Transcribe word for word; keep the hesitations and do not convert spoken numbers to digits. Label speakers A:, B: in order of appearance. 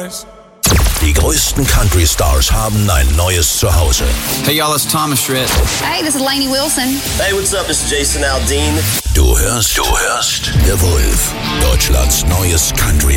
A: promise.
B: Die größten Country-Stars haben ein neues Zuhause.
C: Hey y'all, it's Thomas Schritt.
D: Hey, this is Lainey Wilson.
E: Hey, what's up? It's Jason Aldean.
B: Du hörst, du hörst The Wolf, Deutschlands neues Country